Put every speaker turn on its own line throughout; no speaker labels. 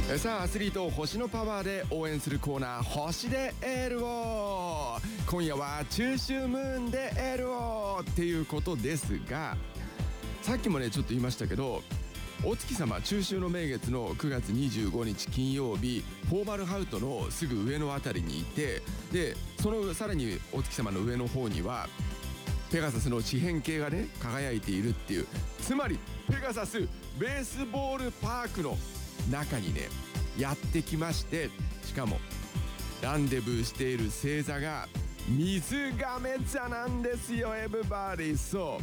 さあアスリートを星のパワーで応援するコーナー、星でエールを。今夜は中秋ムーンでエールをっていうことですが、さっきもねちょっと言いましたけど、お月様中秋の名月の9月25日金曜日、フォーマルハウトのすぐ上のあたりにいて、でそのさらにお月様の上の方にはペガサスの四辺形がね輝いているっていう、つまりペガサスベースボールパークの中にねやってきまして、しかもランデブーしている星座が水亀座なんですよ。エブバディ。そう、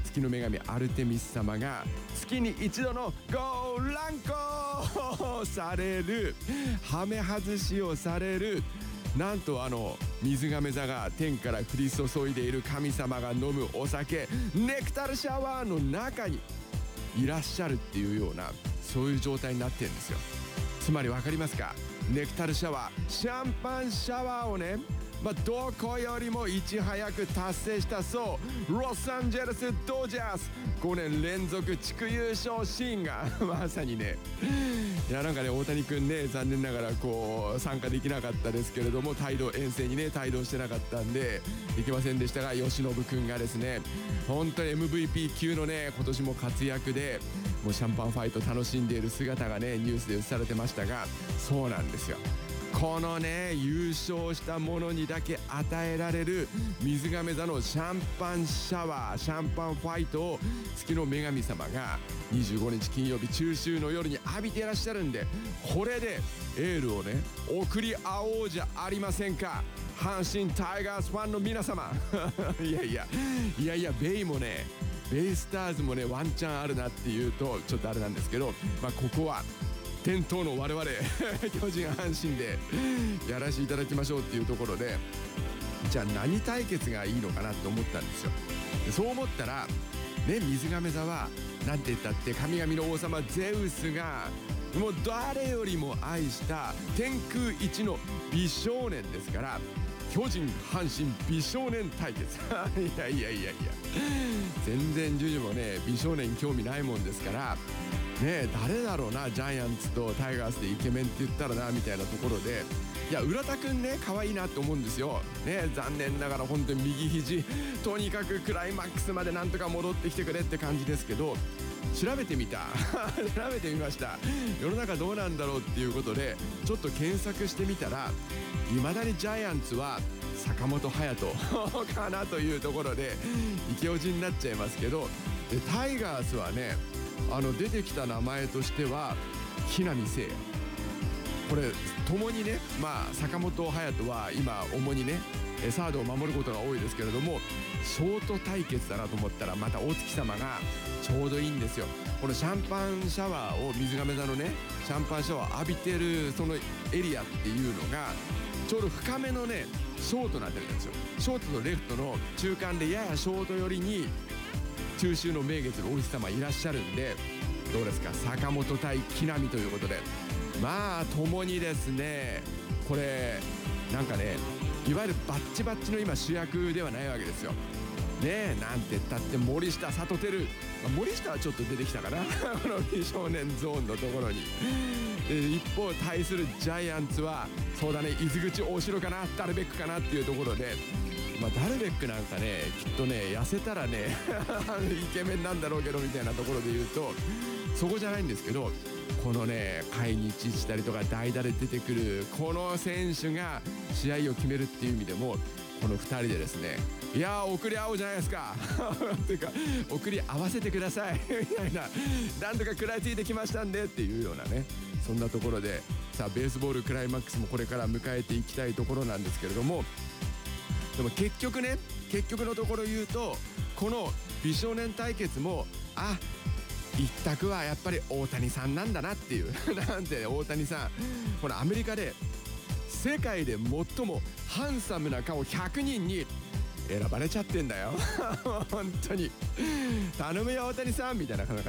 月の女神アルテミス様が月に一度のご乱行される、はめ外しをされる、なんと水亀座が天から降り注いでいる神様が飲むお酒、ネクタルシャワーの中にいらっしゃるっていうような、そういう状態になってるんですよ。つまり分かりますか？ネクタルシャワー、シャンパンシャワーをね、どこよりもいち早く達成した、そうロサンゼルスドジャース5年連続地区優勝シーンがまさにね、いやなんかね大谷君ね残念ながらこう参加できなかったですけれども、遠征にね帯同してなかったんでできませんでしたが、由伸君がですね本当に MVP 級のね今年も活躍で、もうシャンパンファイト楽しんでいる姿がねニュースで映されてましたが、そうなんですよ。このね優勝した者にだけ与えられる水亀座のシャンパンシャワー、シャンパンファイトを月の女神様が25日金曜日中秋の夜に浴びていらっしゃるんで、これでエールをね送り合おうじゃありませんか、阪神タイガースファンの皆様いやベイもね、ベイスターズもねワンチャンあるなっていうとちょっとあれなんですけど、ここは伝統の我々巨人阪神でやらせていただきましょうっていうところで、じゃあ何対決がいいのかなと思ったんですよ。でそう思ったらね、水亀座はなんて言ったって神々の王様ゼウスがもう誰よりも愛した天空一の美少年ですから、巨人阪神美少年対決いや全然ジュジュもね美少年興味ないもんですからね、誰だろうな、ジャイアンツとタイガースでイケメンって言ったらなみたいなところで、いや浦田くんね可愛いなと思うんですよね。残念ながら本当に右肘、とにかくクライマックスまでなんとか戻ってきてくれって感じですけど、調べてみた調べてみました。世の中どうなんだろうっていうことでちょっと検索してみたら、未だにジャイアンツは坂本勇人かなというところでイケオジになっちゃいますけど、でタイガースはね出てきた名前としては木浪聖也、これ共にね坂本勇人は今主にねサードを守ることが多いですけれども、ショート対決だなと思ったらまた大月様がちょうどいいんですよ。このシャンパンシャワーを水亀座のねシャンパンシャワー浴びてるそのエリアっていうのがちょうど深めのねショートになってるんですよ。ショートとレフトの中間でややショート寄りに中秋の名月の王子様いらっしゃるんで、どうですか、坂本対木浪ということで、共にですねこれなんかねいわゆるバッチバッチの今主役ではないわけですよね。なんて言ったって森下聡輝、森下はちょっと出てきたかなこの美少年ゾーンのところに。一方対するジャイアンツはそうだね、伊豆口大城かな、ダルベックかなっていうところで、ダルベックなんかねきっとね痩せたらねイケメンなんだろうけどみたいなところで言うとそこじゃないんですけど、このね下位に位置したりとか代打で出てくるこの選手が試合を決めるっていう意味でも、この2人でですね、いや送り合おうじゃないですかっていうか送り合わせてくださいみたいな、なんとか食らいついてきましたんでっていうようなね、そんなところでさあベースボールクライマックスもこれから迎えていきたいところなんですけれども、でも結局のところ言うとこの美少年対決も一択はやっぱり大谷さんなんだなっていうなんて大谷さん、このアメリカで世界で最もハンサムな顔100人に選ばれちゃってんだよ本当に頼むよ大谷さんみたいな感